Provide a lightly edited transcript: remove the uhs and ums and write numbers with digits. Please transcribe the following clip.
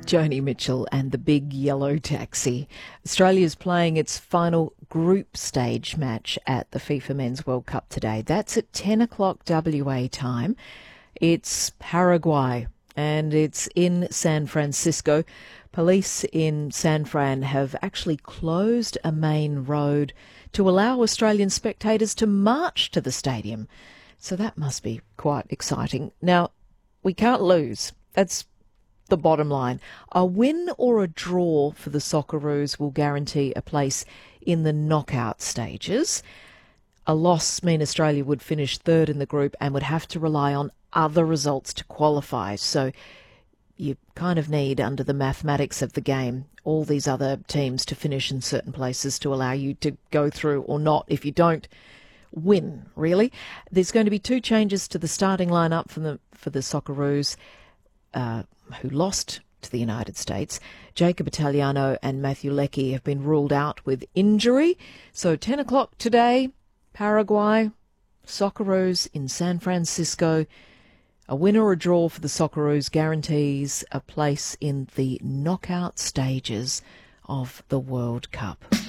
Joni Mitchell and the Big Yellow Taxi. Australia's playing its final group stage match at the FIFA Men's World Cup today. That's at 10 o'clock WA time. It's Paraguay and it's in San Francisco. Police in San Fran have actually closed a main road to allow Australian spectators to march to the stadium. So that must be quite exciting. Now, we can't lose. That's the bottom line. A win or a draw for the Socceroos will guarantee a place in the knockout stages. A loss mean Australia would finish third in the group and would have to rely on other results to qualify. So you kind of need, under the mathematics of the game, all these other teams to finish in certain places to allow you to go through or not if you don't win, really. There's going to be two changes to the starting lineup for the Socceroos, who lost to the United States. Jacob Italiano and Matthew Leckie have been ruled out with injury. So 10 o'clock today, Paraguay, Socceroos in San Francisco. A win or a draw for the Socceroos guarantees a place in the knockout stages of the World Cup.